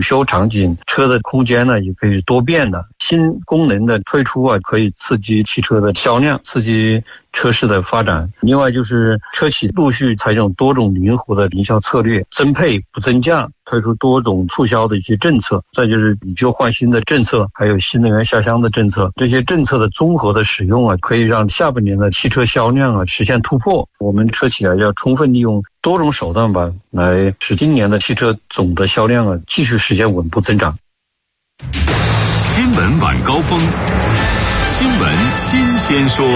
休场景，车的空间呢也可以多变的。新功能的推出啊，可以刺激汽车的销量，刺激车市的发展。另外就是车企陆续采用多种灵活的营销策略，增配不增价，推出多种促销的一些政策，再就是以旧换新的政策，还有新能源下乡的政策。这些政策的综合的使用啊，可以让下半年的汽车销量啊实现突破。我们车企啊要充分利用多种手段吧，来使今年的汽车总的销量啊继续实现稳步增长。 新闻晚高峰，新闻新鲜说。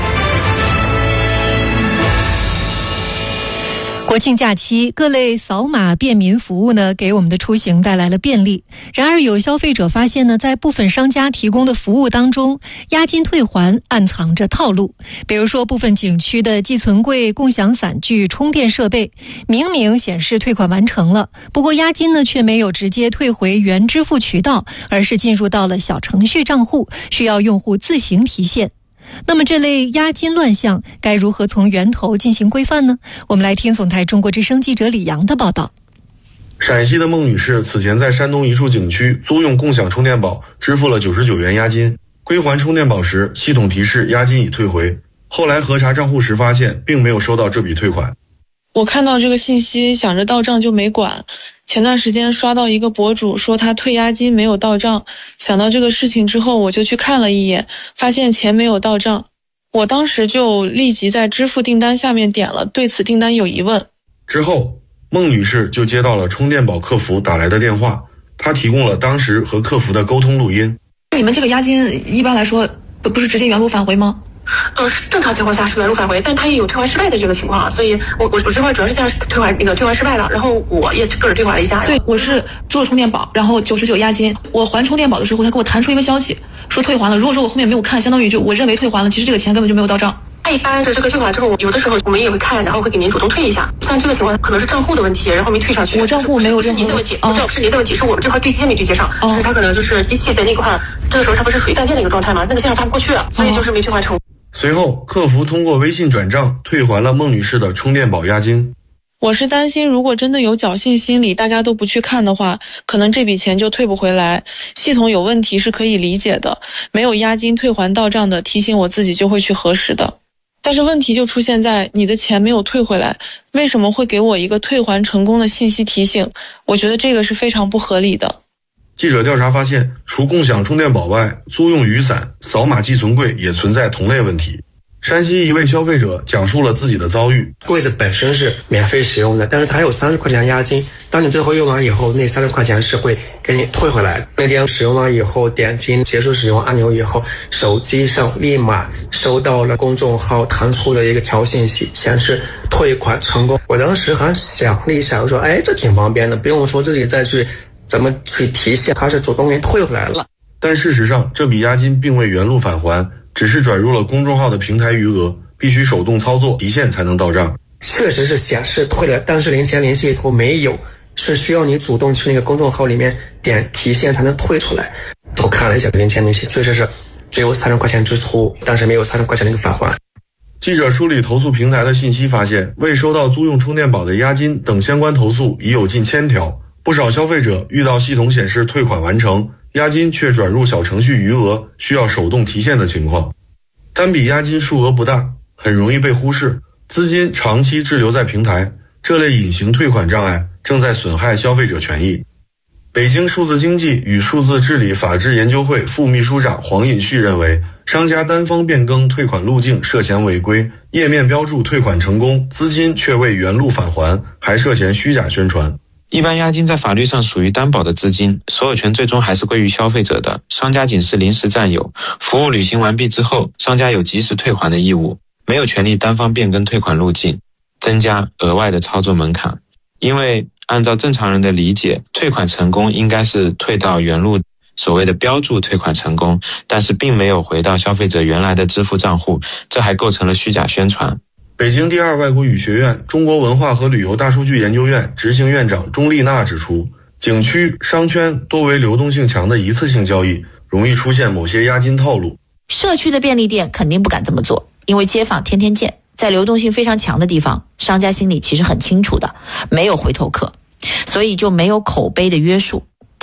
国庆假期，各类扫码便民服务呢，给我们的出行带来了便利。然而，有消费者发现呢，在部分商家提供的服务当中，押金退还暗藏着套路。比如说，部分景区的寄存柜、共享伞具、充电设备，明明显示退款完成了，不过押金呢却没有直接退回原支付渠道，而是进入到了小程序账户，需要用户自行提现。那么这类押金乱象该如何从源头进行规范呢？我们来听总台中国之声记者李阳的报道。 陕西的孟女士此前在山东一处景区租用共享充电宝，支付了99元押金，归还充电宝时系统提示押金已退回，后来核查账户时发现并没有收到这笔退款。 我看到这个信息想着到账就没管，前段时间刷到一个博主说他退押金没有到账，想到这个事情之后我就去看了一眼，发现钱没有到账，我当时就立即在支付订单下面点了对此订单有疑问。 之后孟女士就接到了充电宝客服打来的电话，她提供了当时和客服的沟通录音。 你们这个押金一般来说不是直接原路返回吗？ 正常情况下是原路返回，但它也有退还失败的这个情况，所以我这块主要是像退还失败了，然后我也个人退还了一下。 对，我是做了充电宝，然后99押金，我还充电宝的时候，他给我弹出一个消息说退还了。如果说我后面没有看，相当于就我认为退还了，其实这个钱根本就没有到账。 一般这个退款之后，有的时候我们也会看，然后会给您主动退一下。像这个情况可能是账户的问题，然后没退上去。 我账户没有任何您的问题，是您的问题，是我们这块对接没对接上，所以它可能就是机器在那块，这个时候它不是属于断电的一个状态吗？那个线上发不过去，所以就是没退还成。 随后客服通过微信转账退还了孟女士的充电宝押金。 我是担心如果真的有侥幸心理，大家都不去看的话，可能这笔钱就退不回来。系统有问题是可以理解的，没有押金退还到账的，提醒我自己就会去核实的。但是问题就出现在你的钱没有退回来，为什么会给我一个退还成功的信息提醒？我觉得这个是非常不合理的。 记者调查发现，除共享充电宝外，租用雨伞、扫码寄存柜也存在同类问题。山西一位消费者讲述了自己的遭遇。 柜子本身是免费使用的，但是它有30块钱押金，当你最后用完以后，那30块钱是会给你退回来。那天使用了以后，点击结束使用按钮以后，手机上立马收到了公众号弹出的一个条信息，显示退款成功。我当时还想了一下，我说这挺方便的，不用说自己再去怎么去提现，它是主动给你退回来了。 但事实上这笔押金并未原路返还，只是转入了公众号的平台余额，必须手动操作提现才能到账。 确实是显示退了，但是零钱联系里头没有，是需要你主动去那个公众号里面点提现才能退出来。我看了一下零钱联系，确实是只有30块钱支出，但是没有30块钱那个返还。 记者梳理投诉平台的信息发现，未收到租用充电宝的押金等相关投诉已有近1000条。不少消费者遇到系统显示退款完成，押金却转入小程序余额，需要手动提现的情况。单笔押金数额不大，很容易被忽视，资金长期滞留在平台，这类隐形退款障碍正在损害消费者权益。北京数字经济与数字治理法治研究会副秘书长黄尹旭认为，商家单方变更退款路径涉嫌违规，页面标注退款成功，资金却未原路返还，还涉嫌虚假宣传。 一般押金在法律上属于担保的资金，所有权最终还是归于消费者的，商家仅是临时占有，服务履行完毕之后，商家有及时退还的义务，没有权利单方变更退款路径，增加额外的操作门槛。因为按照正常人的理解，退款成功应该是退到原路，所谓的标注退款成功，但是并没有回到消费者原来的支付账户，这还构成了虚假宣传。 北京第二外国语学院中国文化和旅游大数据研究院执行院长钟丽娜指出，景区、商圈多为流动性强的一次性交易，容易出现某些押金套路。 社区的便利店肯定不敢这么做，因为街坊天天见，在流动性非常强的地方，商家心里其实很清楚的，没有回头客，所以就没有口碑的约束。